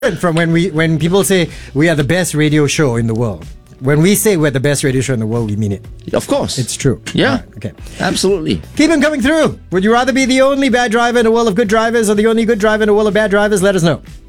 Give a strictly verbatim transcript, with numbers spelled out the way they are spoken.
from when we when people say we are the best radio show in the world. When we say we're the best radio show in the world, we mean it. Of course. It's true. Yeah. Right, okay. Absolutely. Keep them coming through. Would you rather be the only bad driver in a world of good drivers or the only good driver in a world of bad drivers? Let us know.